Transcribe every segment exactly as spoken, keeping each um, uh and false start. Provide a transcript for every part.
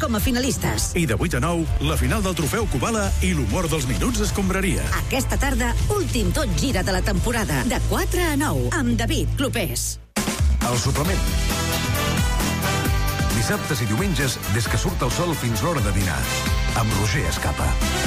com a finalistes. I de vuit a nou, la final del trofeu Kubala i l'humor dels minuts escombraria. Aquesta tarda, últim tot gira de la temporada, de quatre a nou, amb David Clopés. El suplement. Dissabtes i diumenges, des que surt el sol fins l'hora de dinar, amb Roger Escapa.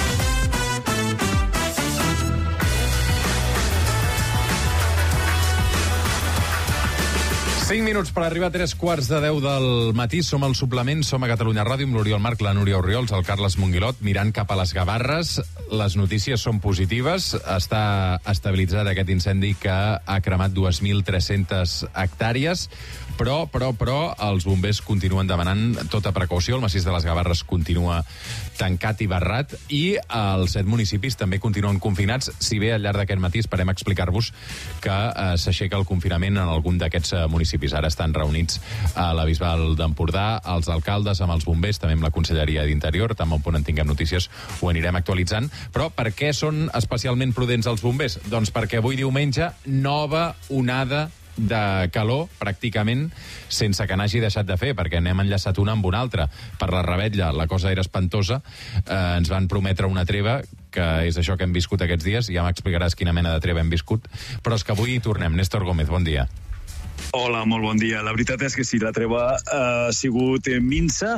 cinc minuts per arribar a tres quarts de deu del matí. Som al suplement, som a Catalunya Ràdio amb l'Oriol Marc, la Núria Orriols, el Carles Monguilot, mirant cap a les Gavarres. Les notícies són positives. Està estabilitzat aquest incendi que ha cremat dos mil tres-centes hectàrees, però, però, però, els bombers continuen demanant tota precaució. El massís de les Gavarres continua tancat i barrat i els set municipis també continuen confinats, si bé al llarg d'aquest matí esperem explicar-vos que eh, s'aixeca el confinament en algun d'aquests eh, municipis. Ara estan reunits a la Bisbal d'Empordà, els alcaldes amb els bombers, també amb la Conselleria d'Interior, també on en tinguem notícies ho anirem actualitzant. Però per què són especialment prudents els bombers? Doncs perquè avui diumenge, nova onada de calor, pràcticament sense que n'hagi deixat de fer, perquè n'hem enllaçat una amb una altra. Per la Revetlla la cosa era espantosa, eh, ens van prometre una treva, que és això que hem viscut aquests dies, ja m'explicaràs quina mena de treva hem viscut, però és que avui hi tornem. Néstor Gómez, bon dia. Hola, molt bon dia. La veritat és que sí, la treva ha sigut minsa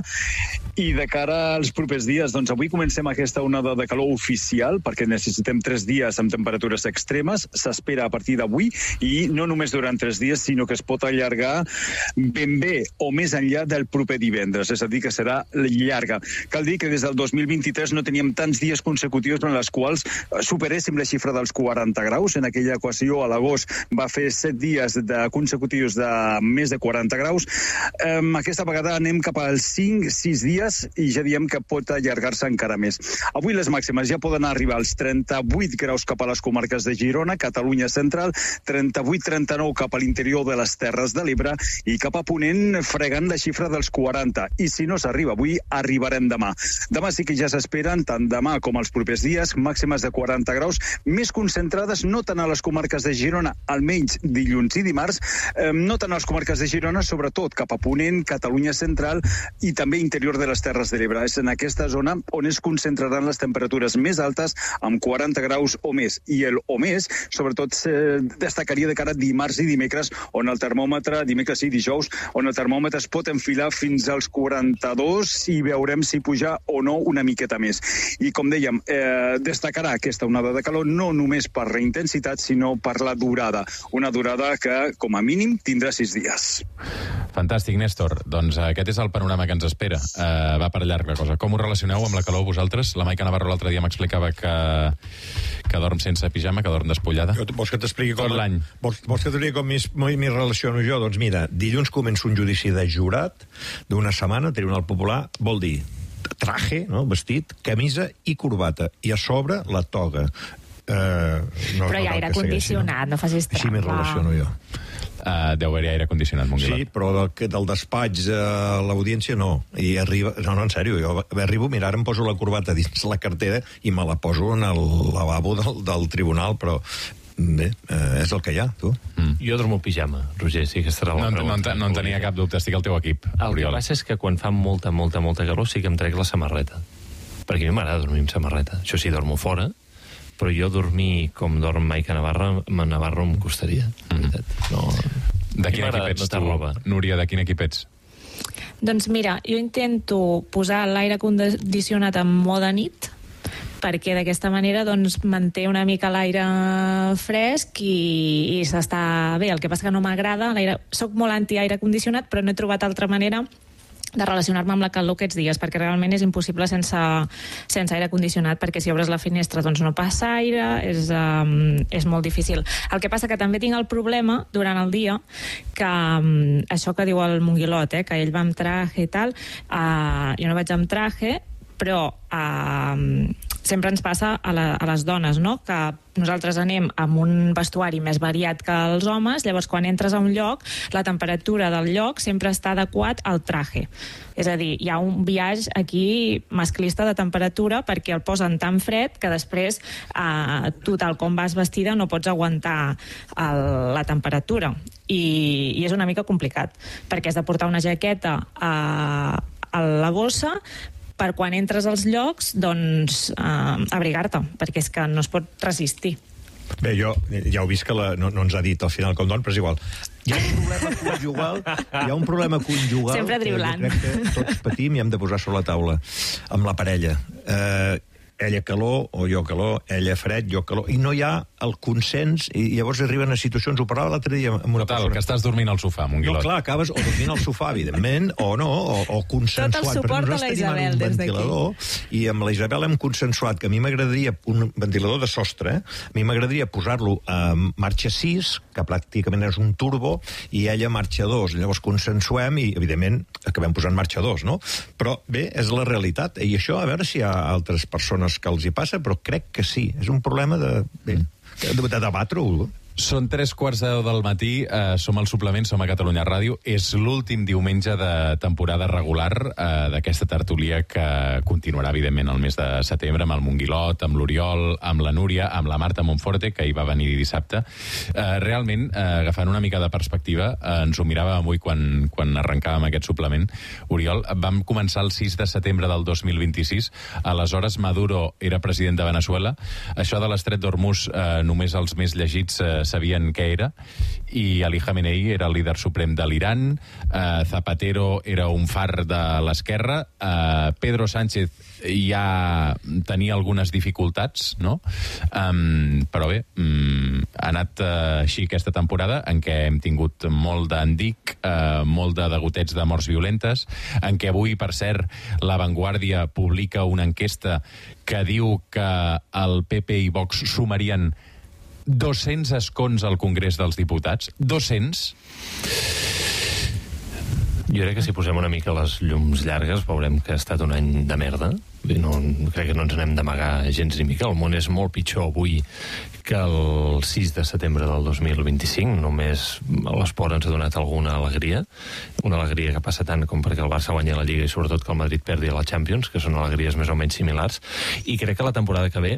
i de cara als propers dies, doncs avui comencem aquesta onada de calor oficial perquè necessitem tres dies amb temperatures extremes. S'espera a partir d'avui i no només durant tres dies, sinó que es pot allargar ben bé o més enllà del proper divendres, és a dir, que serà llarga. Cal dir que des del dos mil vint-i-tres no teníem tants dies consecutius en els quals superéssim la xifra dels quaranta graus. En aquella equació, a l'agost, va fer set dies de consecutius de més de quaranta graus. Um, aquesta vegada anem cap als cinc sis dies i ja diem que pot allargar-se encara més. Avui les màximes ja poden arribar als trenta-vuit graus cap a les comarques de Girona, Catalunya Central, trenta-vuit trenta-nou cap a l'interior de les Terres de l'Ebre i cap a Ponent fregant la xifra dels quaranta. I si no s'arriba avui, arribarem demà. Demà sí que ja s'esperen, tant demà com els propers dies, màximes de quaranta graus, més concentrades no tant a les comarques de Girona, almenys dilluns i dimarts, eh, no tant a les comarques de Girona, sobretot cap a Ponent, Catalunya Central i també interior de les Terres de l'Ebre. És en aquesta zona on es concentraran les temperatures més altes amb quaranta graus o més. I el o més, sobretot, eh, destacaria de cara a dimarts i dimecres, on el termòmetre, dimecres i dijous, on el termòmetre es pot enfilar fins als quaranta-dos i veurem si puja o no una miqueta més. I com dèiem, eh, destacarà aquesta onada de calor no només per la intensitat, sinó per la durada. Una durada que, com a mínim, tindrà sis dies. Fantàstic, Néstor. Doncs aquest és el panorama que ens espera. Uh, va per llarg la cosa. Com ho relacioneu amb la calor vosaltres? La Maica Navarro l'altre dia m'explicava que, que dorm sense pijama, que dorm despullada. Jo, vols que t'expliqui com... Tot l'any. Vols, vols que t'expliqui com m'hi relaciono jo? Doncs mira, dilluns comença un judici de jurat d'una setmana, Tribunal Popular, vol dir traje, no? Vestit, camisa i corbata. I a sobre la toga. Uh, no, però hi ha aire condicionat, no? no facis trampa. Així m'hi relaciono jo. Uh, deu haver aire condicionat, Monguilot. Sí, però del, del despatx a l'audiència no. I arriba... No, no, en sèrio, jo arribo, mira, ara em poso la corbata dins la cartera i me la poso en el lavabo del, del tribunal, però bé, eh, és el que hi ha, tu. Mm. Jo dormo pijama, Roger, sí, aquesta era la no, pregunta. No, no en tenia cap dubte, estic al teu equip, El Oriol. que passa és que quan fa molta, molta, molta calor sí que em trec la samarreta. Perquè a mi m'agrada dormir amb samarreta. Això sí, dormo fora, però jo dormir com dorm Maica Navarro, Navarro em costaria, en veritat. No... De quin equip ets tu, Núria? De quin equip ets? Doncs mira, jo intento posar l'aire condicionat en mode nit, perquè d'aquesta manera doncs, manté una mica l'aire fresc i, i s'està bé. El que passa que no m'agrada, soc molt anti-aire condicionat, però no he trobat altra manera de relacionar-me amb la calor aquests dies, perquè realment és impossible sense, sense aire condicionat, perquè si obres la finestra doncs no passa aire, és, um, és molt difícil. El que passa que també tinc el problema durant el dia que um, això que diu el Monguilot, eh, que ell va amb traje i tal, uh, jo no vaig amb traje, però uh, sempre ens passa a, la, a les dones, no? Que nosaltres anem amb un vestuari més variat que els homes, llavors quan entres a un lloc, la temperatura del lloc sempre està adequat al traje. És a dir, hi ha un biaix aquí masclista de temperatura perquè el posen tan fred que després eh, tu, tal com vas vestida, no pots aguantar el, la temperatura. I, I és una mica complicat, perquè has de portar una jaqueta a... Eh, a la bossa per quan entres als llocs, doncs, eh, abrigar-te, perquè és que no es pot resistir. Bé, jo ja heu vist que la, no, no ens ha dit al final com don, però és igual. Hi ha un problema conjugal, hi ha un problema conjugal sempre driblant, que jo crec que tots patim i hem de posar sobre la taula, amb la parella. Eh, ella calor o jo calor, ella fred, jo calor, i no hi ha el consens, i llavors arriben a situacions, ho parlava l'altre dia amb una Total, persona. que estàs dormint al sofà, Monguilot. No, clar, acabes o dormint al sofà, evidentment, o no, o, o consensuat. Tot el suport a la Isabel des d'aquí. I amb la Isabel hem consensuat que a mi m'agradaria un ventilador de sostre, a mi m'agradaria posar-lo a marxa sis, que pràcticament és un turbo, i ella marxa dos. Llavors consensuem i, evidentment, acabem posant marxa dos, no? Però, bé, és la realitat. I això, a veure si hi ha altres persones que els hi passa, però crec que sí. És un problema de... Bé, de, de debatre-ho. Són tres quarts de deu del matí, eh, som al Suplement, som a Catalunya Ràdio. És l'últim diumenge de temporada regular eh, d'aquesta tertúlia que continuarà, evidentment, el mes de setembre, amb el Monguilot, amb l'Oriol, amb la Núria, amb la Marta Monforte, que hi va venir dissabte. Eh, realment, eh, agafant una mica de perspectiva, eh, ens ho miràvem avui quan, quan arrencàvem aquest suplement. Oriol, vam començar el sis de setembre del dos mil vint-i-sis. Aleshores, Maduro era president de Venezuela. Això de l'Estret d'Hormuz, eh, només els més llegits eh, sabien què era, i Ali Khamenei era el líder suprem de l'Iran, eh, Zapatero era un far de l'esquerra, eh, Pedro Sánchez ja tenia algunes dificultats, no? Um, però bé, um, ha anat uh, així aquesta temporada, en què hem tingut molt d'endic, uh, molt de degotets de morts violentes, en què avui, per cert, La Vanguardia publica una enquesta que diu que el P P i Vox sumarien dos-cents escons al Congrés dels Diputats. dos-cents. Jo crec que si posem una mica les llums llargues veurem que ha estat un any de merda. No, crec que no ens n'hem d'amagar gens ni mica. El món és molt pitjor avui que el sis de setembre del dos mil vint-i-cinc. Només l'esport ens ha donat alguna alegria. Una alegria que passa tant com perquè el Barça guanya la Lliga i sobretot que el Madrid perdi a la Champions, que són alegries més o menys similars. I crec que la temporada que ve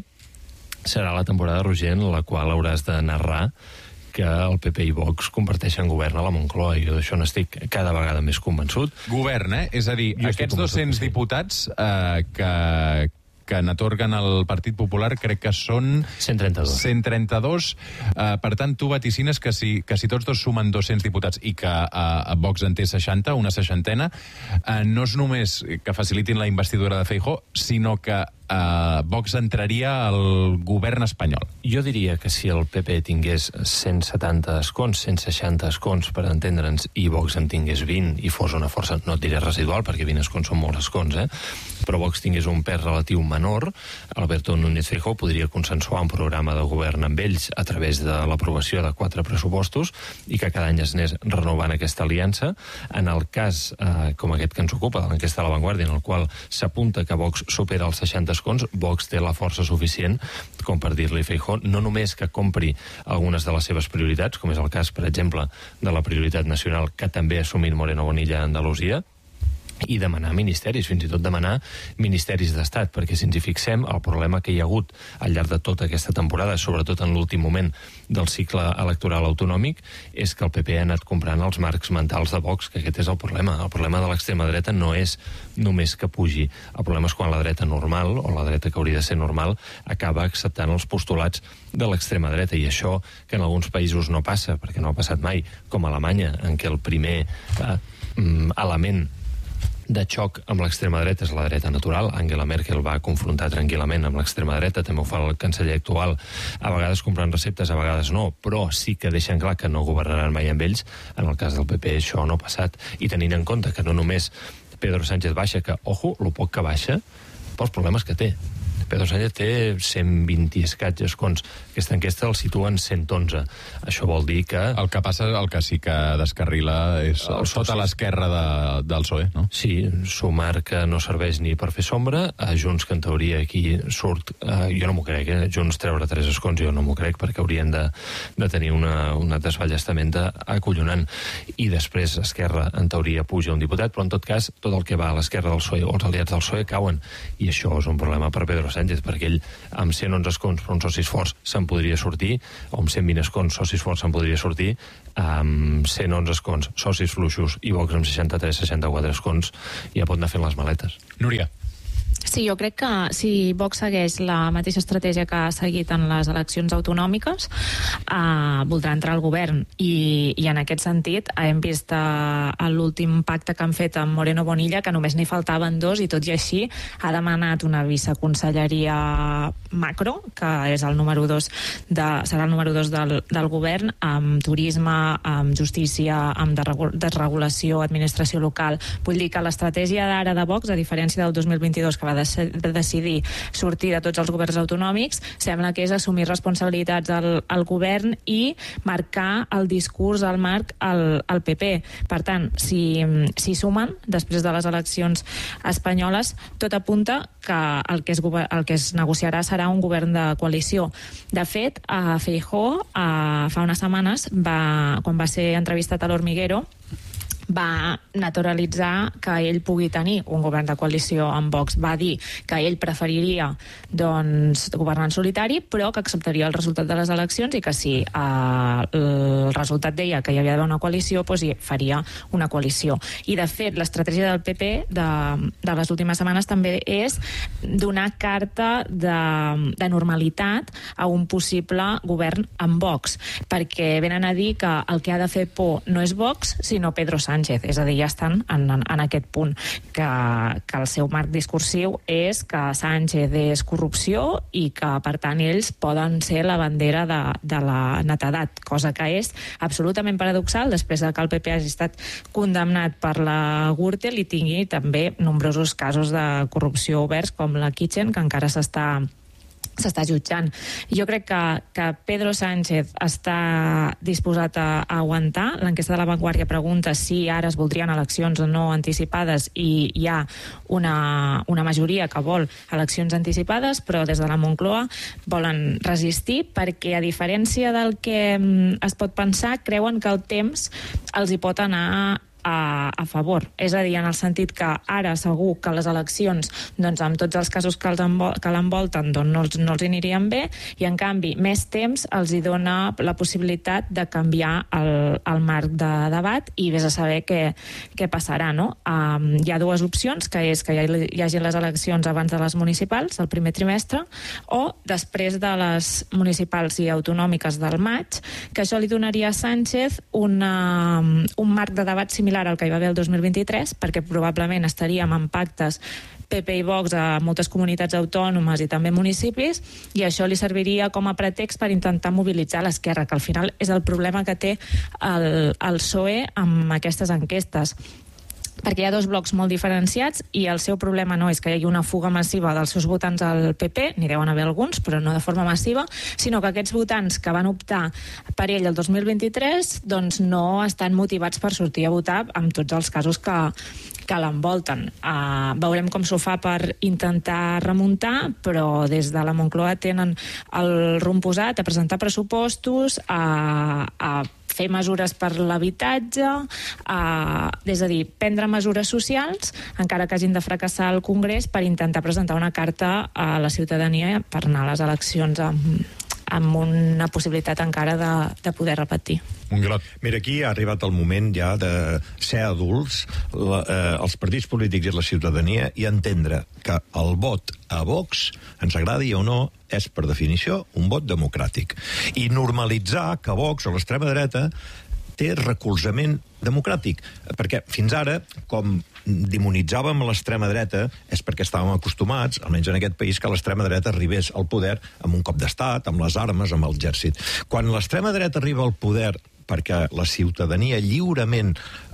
serà la temporada, Roger, en la qual hauràs de narrar que el P P i Vox comparteixen govern a la Moncloa, i jo d'això n'estic cada vegada més convençut. Govern, eh? És a dir, Jo aquests dos-cents sí. diputats eh, que, que n'atorguen al Partit Popular crec que són... cent trenta-dos. cent trenta-dos. Eh, per tant, tu vaticines que si, que si tots dos sumen dos-cents diputats i que eh, Vox en té seixanta, una seixantena, eh, no és només que facilitin la investidura de Feijóo, sinó que Uh, Vox entraria al govern espanyol. Jo diria que si el P P tingués cent setanta escons, cent seixanta escons, per entendre'ns, i Vox en tingués vint i fos una força, no et diré residual, perquè vint escons són molts escons, eh? però Vox tingués un pes relatiu menor, Alberto Núñez Feijóo podria consensuar un programa de govern amb ells a través de l'aprovació de quatre pressupostos i que cada any es anés renovant aquesta aliança. En el cas, eh, com aquest que ens ocupa, de l'enquesta de La Vanguardia, en el qual s'apunta que Vox supera els seixanta escons, Vox té la força suficient com per dir-li a Feijóo no només que compri algunes de les seves prioritats, com és el cas, per exemple, de la prioritat nacional que també ha assumit Moreno Bonilla a Andalusia, i demanar ministeris, fins i tot demanar ministeris d'Estat, perquè si ens hi fixem, el problema que hi ha hagut al llarg de tota aquesta temporada, sobretot en l'últim moment del cicle electoral autonòmic, és que el P P ha anat comprant els marcs mentals de Vox, que aquest és el problema. El problema de l'extrema dreta no és només que pugi. El problema és quan la dreta normal, o la dreta que hauria de ser normal, acaba acceptant els postulats de l'extrema dreta, i això que en alguns països no passa, perquè no ha passat mai, com a Alemanya, en què el primer eh, element de xoc amb l'extrema dreta és la dreta natural. Angela Merkel va confrontar tranquil·lament amb l'extrema dreta, també ho fa el canceller actual, a vegades comprant receptes, a vegades no, però sí que deixen clar que no governaran mai amb ells. En el cas del P P això no ha passat, i tenint en compte que no només Pedro Sánchez baixa, que, ojo, lo poc que baixa, pels problemes que té. Pedro Sánchez té cent vint i escaig escons. Aquesta enquesta el situa en cent onze. Això vol dir que... El que passa, el que sí que descarrila és el sota l'esquerra de, del P S O E, no? Sí, sumar que no serveix ni per fer sombra, a Junts, que en teoria aquí surt... Eh, jo no m'ho crec, eh? Junts treure tres escons, jo no m'ho crec, perquè haurien de, de tenir una, una desballestamenta acollonant. I després Esquerra, en teoria, puja un diputat, però en tot cas, tot el que va a l'esquerra del P S O E o els aliats del P S O E cauen. I això és un problema per Pedro Sánchez. Sánchez, perquè ell amb cent onze escons per uns socis forts se'n podria sortir, o amb cent vint escons socis forts se'n podria sortir, amb cent onze escons socis fluixos i Vox amb seixanta-tres seixanta-quatre escons ja pot anar fent les maletes. Núria. Sí, jo crec que si Vox segueix la mateixa estratègia que ha seguit en les eleccions autonòmiques, eh, voldrà entrar al govern. I, i en aquest sentit hem vist eh, l'últim pacte que han fet amb Moreno Bonilla, que només n'hi faltaven dos, i tot i així ha demanat una viceconselleria macro, que és el número dos de, serà el número dos del, del govern, amb turisme, amb justícia, amb desregulació, administració local. Vull dir que l'estratègia d'ara de Vox, a diferència del dos mil vint-i-dos, que va de decidir sortir de tots els governs autonòmics, sembla que és assumir responsabilitats al, al govern i marcar el discurs, el marc al, al P P. Per tant, si, si sumen després de les eleccions espanyoles, tot apunta que el que es, el que es negociarà serà un govern de coalició. De fet, a Feijóo, a, fa unes setmanes, va, quan va ser entrevistat a l'Hormiguero, va naturalitzar que ell pugui tenir un govern de coalició amb Vox. Va dir que ell preferiria doncs, governar en solitari, però que acceptaria el resultat de les eleccions i que si eh, el resultat deia que hi havia d'haver una coalició, doncs hi faria una coalició. I, de fet, l'estratègia del P P de, de les últimes setmanes també és donar carta de, de normalitat a un possible govern amb Vox, perquè venen a dir que el que ha de fer por no és Vox, sinó Pedro Sánchez. És a dir, ja estan en, en, en aquest punt, que, que el seu marc discursiu és que Sánchez és corrupció i que, per tant, ells poden ser la bandera de, de la netedat, cosa que és absolutament paradoxal després de que el P P hagi estat condemnat per la Gürtel i tingui també nombrosos casos de corrupció oberts, com la Kitchen, que encara s'està s'està jutjant. Jo crec que, que Pedro Sánchez està disposat a, a aguantar. L'enquesta de La Vanguardia pregunta si ara es voldrien eleccions o no anticipades i hi ha una, una majoria que vol eleccions anticipades, però des de la Moncloa volen resistir perquè, a diferència del que es pot pensar, creuen que el temps els hi pot anar A, a favor. És a dir, en el sentit que ara segur que les eleccions, doncs, amb tots els casos que, els envol, que l'envolten, doncs, no, els, no els anirien bé, i en canvi més temps els hi dona la possibilitat de canviar el, el marc de debat i vés a saber què, què passarà, no? Um, hi ha dues opcions, que és que hi, ha, hi hagi les eleccions abans de les municipals, el primer trimestre, o després de les municipals i autonòmiques del maig, que això li donaria a Sánchez una, un marc de debat similar al que hi va haver el dos mil vint-i-tres, perquè probablement estaríem en pactes P P i Vox a moltes comunitats autònomes i també municipis, i això li serviria com a pretext per intentar mobilitzar l'esquerra, que al final és el problema que té el, el P S O E amb aquestes enquestes, perquè hi ha dos blocs molt diferenciats i el seu problema no és que hi hagi una fuga massiva dels seus votants al P P, n'hi deuen haver alguns, però no de forma massiva, sinó que aquests votants que van optar per ell el dos mil vint-i-tres doncs no estan motivats per sortir a votar amb tots els casos que, que l'envolten. Uh, veurem com s'ho fa per intentar remuntar, però des de la Moncloa tenen el rumb posat a presentar pressupostos, a, a fer mesures per l'habitatge, eh, és a dir, prendre mesures socials, encara que hagin de fracassar al Congrés, per intentar presentar una carta a la ciutadania per anar a les eleccions amb, amb una possibilitat encara de, de poder repetir. Monguilot. Mira, aquí ha arribat el moment ja de ser adults, la, eh, els partits polítics i la ciutadania, i entendre que el vot a Vox, ens agradi o no, és, per definició, un vot democràtic. I normalitzar que Vox, o l'extrema dreta, té recolzament democràtic. Perquè fins ara, com demonitzàvem l'extrema dreta, és perquè estàvem acostumats, almenys en aquest país, que l'extrema dreta arribés al poder amb un cop d'estat, amb les armes, amb l'exèrcit. Quan l'extrema dreta arriba al poder perquè la ciutadania lliurement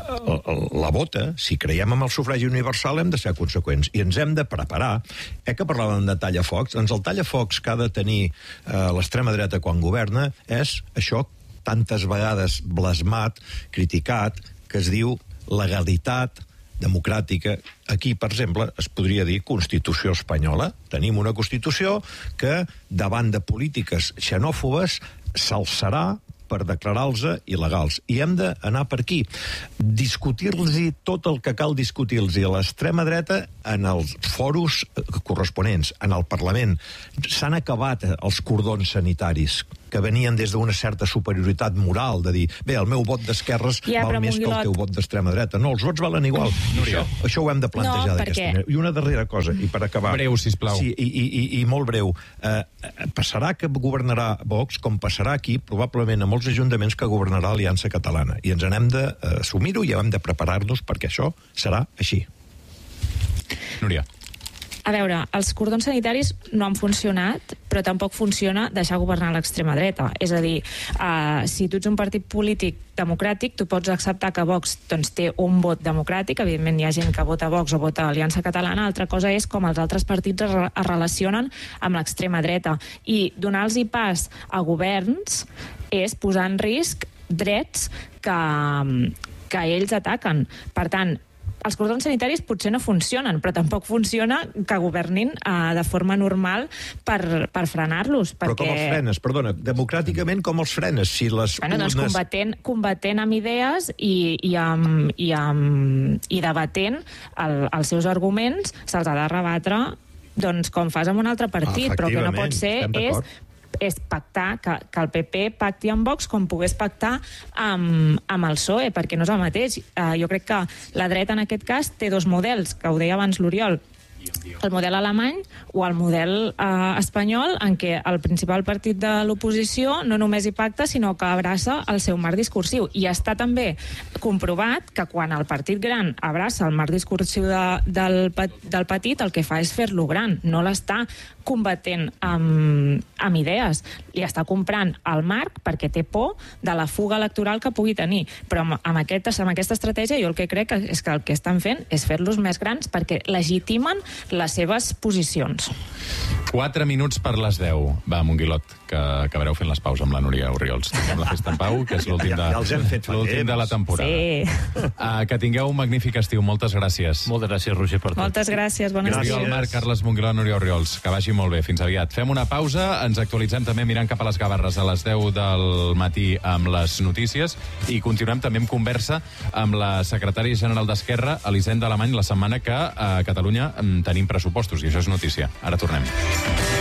la vota, si creiem en el sufragi universal hem de ser conseqüents i ens hem de preparar. Eh que parlàvem de tallafocs? Doncs el tallafocs que ha de tenir eh, l'extrema dreta quan governa és això tantes vegades blasmat, criticat, que es diu legalitat democràtica. Aquí, per exemple, es podria dir Constitució espanyola. Tenim una Constitució que, davant de polítiques xenòfobes, s'alçarà per declarar-los il·legals. I hem d'anar per aquí. Discutir-los tot el que cal discutir-los a l'extrema dreta en els foros corresponents, en el Parlament. S'han acabat els cordons sanitaris que venien des d'una certa superioritat moral, de dir, bé, el meu vot d'esquerres ja, val més Monguilot... que el teu vot d'extrema dreta. No, els vots valen igual. Això, això ho hem de plantejar no, d'aquesta perquè... manera. I una darrera cosa, i per acabar... Breu, sisplau. Sí, i, i, i, i molt breu. Eh, passarà que governarà Vox, com passarà aquí, probablement a molts ajuntaments que governarà Aliança Catalana. I ens n'hem d'assumir-ho i hem de preparar-nos perquè això serà així. Núria. A veure, els cordons sanitaris no han funcionat, però tampoc funciona deixar governar l'extrema dreta. És a dir, uh, si tu ets un partit polític democràtic, tu pots acceptar que Vox doncs, té un vot democràtic, evidentment hi ha gent que vota Vox o vota Aliança Catalana, altra cosa és com els altres partits es, re es relacionen amb l'extrema dreta. I donar-los pas a governs és posar en risc drets que, que ells ataquen. Per tant, els cordons sanitaris potser no funcionen, però tampoc funciona que governin uh, de forma normal per, per frenar-los. Però perquè... com els frenes, perdona, democràticament com els frenes? Si les bueno, doncs urnes... combatent, combatent amb idees i, i, amb, i, amb, i debatent el, els seus arguments, se'ls ha de rebatre doncs, com fas amb un altre partit, però que no pot ser és és pactar, que, que el P P pacti amb Vox com pogués pactar amb, amb el P S O E, perquè no és el mateix. Uh, jo crec que la dreta en aquest cas té dos models, que ho deia abans l'Oriol, el model alemany o el model eh, espanyol, en què el principal partit de l'oposició no només hi pacta, sinó que abraça el seu marc discursiu. I està també comprovat que quan el partit gran abraça el marc discursiu de, del, del petit, el que fa és fer-lo gran, no l'està combatent amb, amb idees. Li està comprant el marc perquè té por de la fuga electoral que pugui tenir. Però amb, amb, aquest, amb aquesta estratègia jo el que crec és que el que estan fent és fer-los més grans perquè legitimen les seves posicions. Quatre minuts per les deu. Va, Monguilot, que acabareu fent les paus amb la Núria Orriols. Tinguem la festa en pau, que és l'últim de, ja, ja de la temporada. Sí. Uh, que tingueu un magnífic estiu. Moltes gràcies. Moltes gràcies, Roger, per tot. Moltes gràcies, bon estiu. Oriol Marc, Carles Monguilot, Núria Orriols. Que vagi molt bé. Fins aviat. Fem una pausa, ens actualitzem també mirant cap a les Gavarres a les deu del matí amb les notícies i continuem també en conversa amb la secretària general d'Esquerra, Elisenda Alemany, la setmana que a Catalunya tenim pressupostos i això és notícia. Ara tornem.